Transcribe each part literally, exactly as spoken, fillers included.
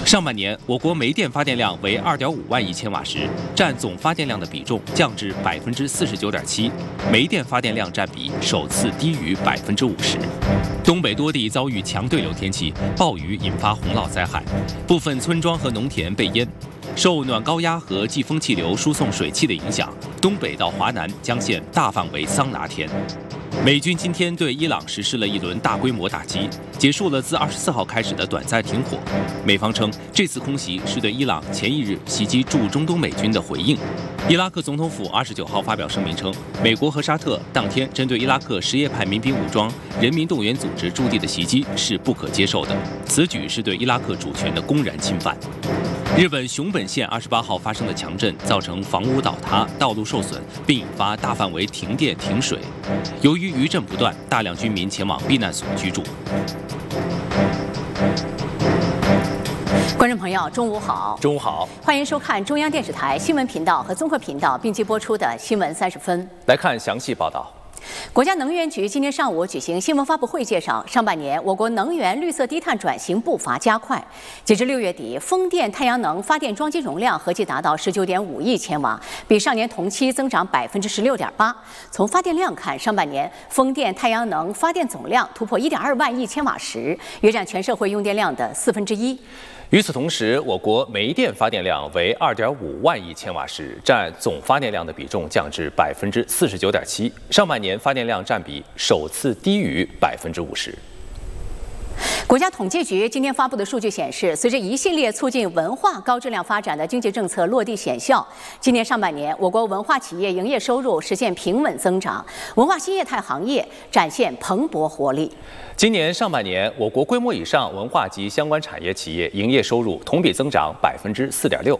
上半年，我国煤电发电量为二点五万亿千瓦时，占总发电量的比重降至百分之四十九点七，煤电发电量占比首次低于百分之五十。东北多地遭遇强对流天气，暴雨引发洪涝灾害，部分村庄和农田被淹。受暖高压和季风气流输送水汽的影响，东北到华南将现大范围桑拿天。美军今天对伊朗实施了一轮大规模打击，结束了自二十四号开始的短暂停火。美方称，这次空袭是对伊朗前一日袭击驻中东美军的回应。伊拉克总统府二十九号发表声明称，美国和沙特当天针对伊拉克什叶派民兵武装人民动员组织驻地的袭击是不可接受的，此举是对伊拉克主权的公然侵犯。日本熊本县二十八号发生的强震，造成房屋倒塌、道路受损，并引发大范围停电停水。由于余震不断，大量居民前往避难所居住。 观众朋友，中午好！ 中午好， 欢迎收看中央电视台新闻频道和综合频道并机播出的《新闻三十分》。 来看详细报道。 国家能源局今天上午举行新闻发布会，介绍上半年我国能源绿色低碳转型步伐加快。截至六月底，风电、太阳能发电装机容量合计达到十九点五亿千瓦，比上年同期增长百分之十六点八。从发电量看，上半年风电、太阳能发电总量突破一点二万亿千瓦时，约占全社会用电量的四分之一。 与此同时，我国煤电发电量为二点五万亿千瓦时，占总发电量的比重降至百分之四十九点七。上半年发电量占比首次低于百分之五十。 国家统计局今天发布的数据显示，随着一系列促进文化高质量发展的经济政策落地显效，今年上半年我国文化企业营业收入实现平稳增长，文化新业态行业展现蓬勃活力。 今年上半年，我国规模以上文化及相关产业企业营业收入同比增长百分之四点六。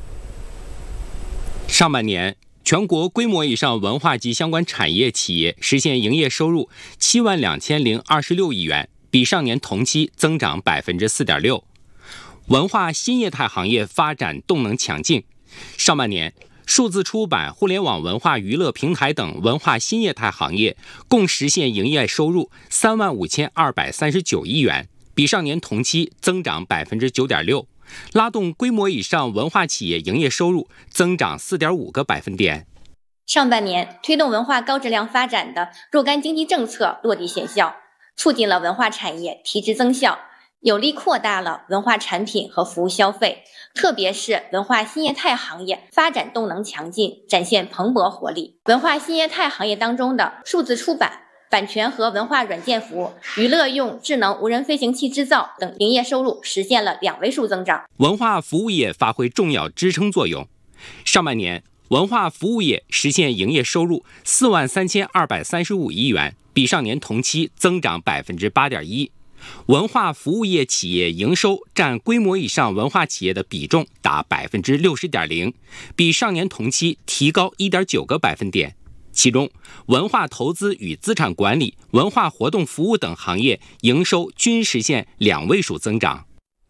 上半年，全国规模以上文化及相关产业企业实现营业收入七万两千零二十六亿元，比上年同期增长百分之四点六。文化新业态行业发展动能强劲。上半年，数字出版、互联网文化娱乐平台等文化新业态行业共实现营业收入三万五千二百三十九亿元，比上年同期增长百分之九点六，拉动规模以上文化企业营业收入增长四点五个百分点。 上半年，推动文化高质量发展的若干经济政策落地显效，促进了文化产业提质增效，有力扩大了文化产品和服务消费，特别是文化新业态行业发展动能强劲，展现蓬勃活力。文化新业态行业当中的数字出版、版权和文化软件服务、娱乐用智能无人飞行器制造等营业收入实现了两位数增长。 文化服务业发挥重要支撑作用。上半年，文化服务业实现营业收入四万三千二百三十五亿元，比上年同期增长百分之八点一。文化服务业企业营收占规模以上文化企业的比重达百分之六十点零，比上年同期提高一点九个百分点。其中，文化投资与资产管理、文化活动服务等行业营收均实现两位数增长。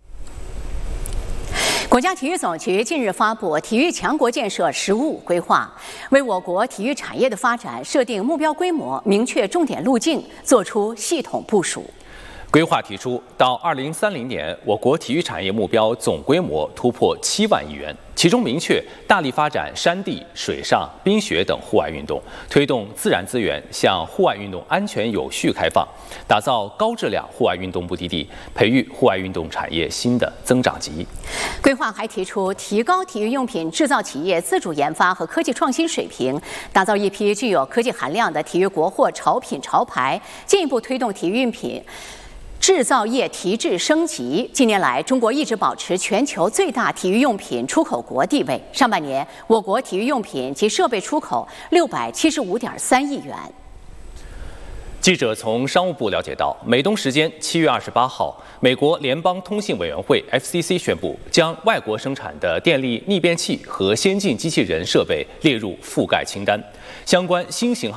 国家体育总局近日发布《体育强国建设“十五五”规划》，为我国体育产业的发展设定目标规模，明确重点路径，作出系统部署。 规划提出，到二零三零年，我国体育产业目标总规模突破七万亿元，其中明确大力发展山地、水上、冰雪等户外运动，推动自然资源向户外运动安全有序开放，打造高质量户外运动目的地，培育户外运动产业新的增长极。 规划还提出，提高体育用品制造企业自主研发和科技创新水平，打造一批具有科技含量的体育国货潮品潮牌，进一步推动体育用品制造业提质升级。近年来，中国一直保持全球最大体育用品出口国地位。上半年，我国体育用品及设备出口六百七十五点三亿元。 记者从商务部了解到，美东时间七月二十八号，美国联邦通信委员会 F C C 宣布，将外国生产的电力逆变器和先进机器人设备列入覆盖清单，相关新型号